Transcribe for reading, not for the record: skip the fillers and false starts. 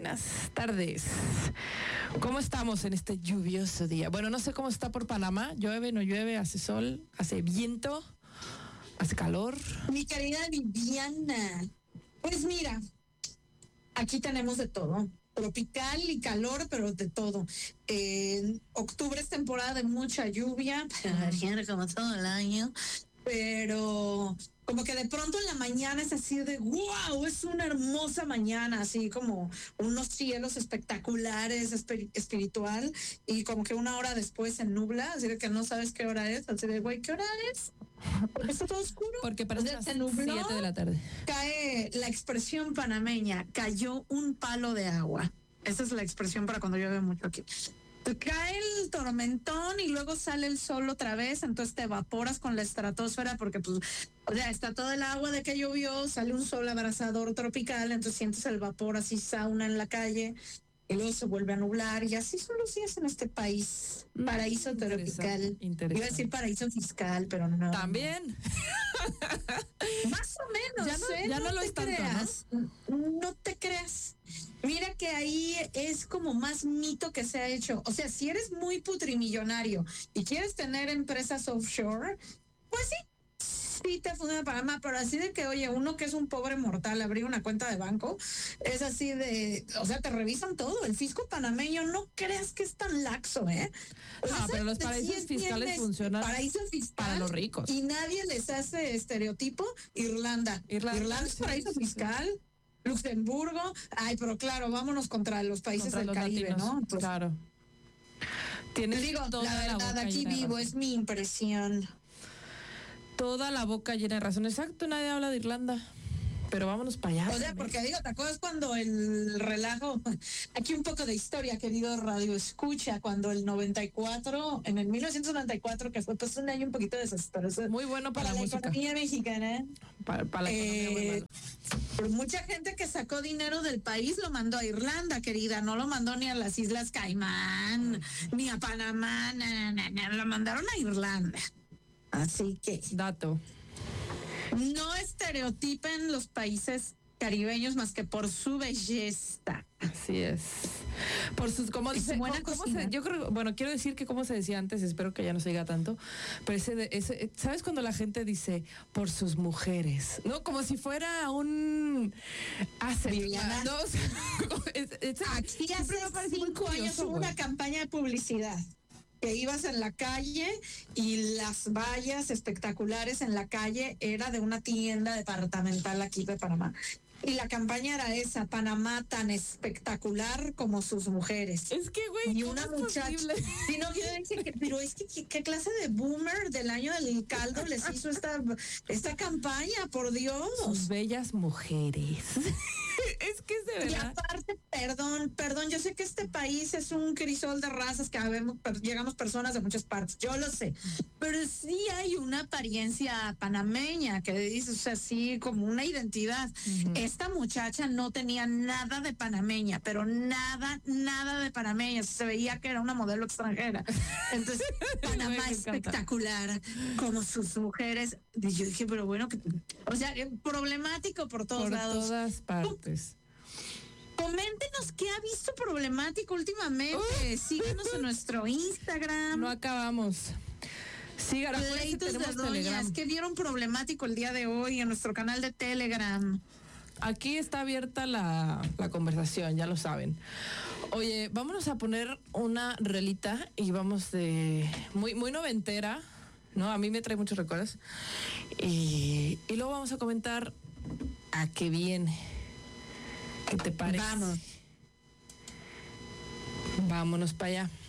buenas tardes. ¿Cómo estamos en este lluvioso día? Bueno, no sé cómo está por Panamá. Llueve, no llueve, hace sol, hace viento, hace calor. Mi querida Viviana, pues mira, aquí tenemos de todo. Tropical y calor, pero de todo. Octubre es temporada de mucha lluvia, como todo el año, pero como que de pronto en la mañana es así de wow, es una hermosa mañana, así como unos cielos espectaculares, espiritual, y como que una hora después se nubla, así de que no sabes qué hora es, así de güey, ¿qué hora es? Porque está todo oscuro. Porque parece las 7 de la tarde. Cae la expresión panameña, cayó un palo de agua. Esa es la expresión para cuando llueve mucho aquí. Cae el tormentón y luego sale el sol otra vez, entonces te evaporas con la estratosfera porque pues, o sea, está todo el agua de que llovió, sale un sol abrasador tropical, entonces sientes el vapor así sauna en la calle y luego se vuelve a nublar y así son los días en este país. Paraíso tropical. Iba a decir paraíso fiscal, pero no. También. Más o menos. Ya no lo te es tanto, creas. No te creas. Mira que ahí es como más mito que se ha hecho. O sea, si eres muy putrimillonario y quieres tener empresas offshore, pues sí te funciona Panamá, pero así de que, oye, uno que es un pobre mortal, abrir una cuenta de banco, es así de, o sea, te revisan todo. El fisco panameño, no creas que es tan laxo, ¿eh? Pero los paraísos fiscales funcionan para los ricos. Y nadie les hace estereotipo. Irlanda es paraíso fiscal. Luxemburgo, pero claro, vámonos contra los países del Caribe, latinos, ¿no? Pues, claro. Tienes digo, toda la verdad, aquí vivo, es mi impresión. Toda la boca llena de razón. Exacto, nadie habla de Irlanda. Pero vámonos para allá. O sea, porque digo, ¿te acuerdas cuando el relajo? Aquí un poco de historia, querido Radio Escucha, cuando el 94, en el 1994, que fue pues un año un poquito desastroso. Muy bueno para la economía mexicana. Para la economía pero mucha gente que sacó dinero del país lo mandó a Irlanda, querida, no lo mandó ni a las Islas Caimán, ni a Panamá, lo mandaron a Irlanda. Así que... Dato. No estereotipen los países caribeños más que por su belleza. Así es. Por sus, como dice, buena cocina. yo creo, bueno, quiero decir que como se decía antes, espero que ya no se diga tanto, pero ¿sabes cuando la gente dice por sus mujeres? No, como si fuera un Viviana. No, aquí hace 5 años hubo una campaña de publicidad que ibas en la calle y las vallas espectaculares en la calle era de una tienda departamental aquí de Panamá. Y la campaña era esa, Panamá tan espectacular como sus mujeres. Es que, güey, y una muchacha. Sí, no, quiero decir que, pero es que ¿qué clase de boomer del año del caldo les hizo esta campaña, por Dios? Sus bellas mujeres. Es que es de verdad. Y aparte, perdón, yo sé que este país es un crisol de razas que llegamos personas de muchas partes, yo lo sé, pero sí hay una apariencia panameña que dices, o sea, sí, como una identidad. Uh-huh. Esta muchacha no tenía nada de panameña, pero nada de panameña, se veía que era una modelo extranjera. Entonces, Panamá espectacular, como sus mujeres. Y yo dije, pero bueno, o sea, problemático por todos lados. Por todas partes. Coméntenos qué ha visto problemático últimamente. Síganos en nuestro Instagram. No acabamos. Síganos. Pleitos de doñas. ¿Qué vieron problemático el día de hoy en nuestro canal de Telegram? Aquí está abierta la conversación, ya lo saben. Oye, vámonos a poner una relita y vamos de muy noventera, ¿no? A mí me trae muchos recuerdos. Y luego vamos a comentar a qué viene. ¿Qué te parece? Vamos. Vámonos para allá.